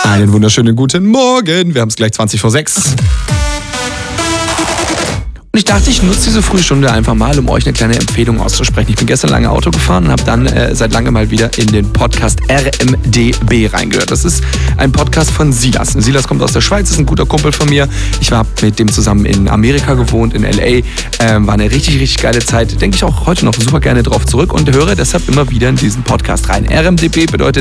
Einen wunderschönen guten Morgen. Wir haben es gleich 6:20. Und ich dachte, ich nutze diese Frühstunde einfach mal, um euch eine kleine Empfehlung auszusprechen. Ich bin gestern lange Auto gefahren und habe dann seit langem mal wieder in den Podcast RMDB reingehört. Das ist ein Podcast von Silas. Silas kommt aus der Schweiz, ist ein guter Kumpel von mir. Ich habe mit dem zusammen in Amerika gewohnt, in L.A. War eine richtig, richtig geile Zeit. Denke ich auch heute noch super gerne drauf zurück und höre deshalb immer wieder in diesen Podcast rein. RMDB bedeutet